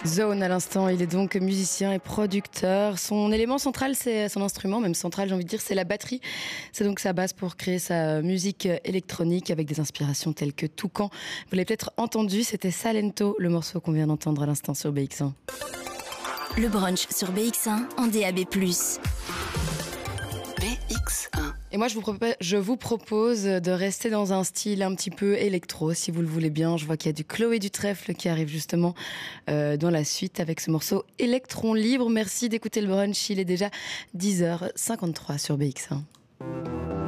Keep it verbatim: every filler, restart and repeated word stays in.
Zone à l'instant, il est donc musicien et producteur. Son élément central, c'est son instrument, même central j'ai envie de dire, c'est la batterie. C'est donc sa base pour créer sa musique électronique avec des inspirations telles que Toucan. Vous l'avez peut-être entendu, c'était Salento, le morceau qu'on vient d'entendre à l'instant sur B X un. Le brunch sur B X un en D A B plus. B X un. Et moi, je vous, propose, je vous propose de rester dans un style un petit peu électro, si vous le voulez bien. Je vois qu'il y a du Chloé du Trèfle qui arrive justement euh, dans la suite avec ce morceau Électron Libre. Merci d'écouter le brunch, il est déjà dix heures cinquante-trois sur B X un.